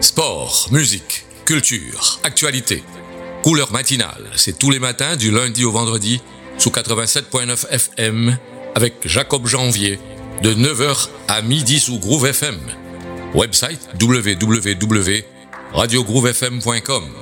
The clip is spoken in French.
Sport, musique, culture, actualité. Couleur matinale, c'est tous les matins du lundi au vendredi sous 87.9 FM avec Jacob Janvier de 9h à midi sous Groove FM. Website www.radiogroovefm.com.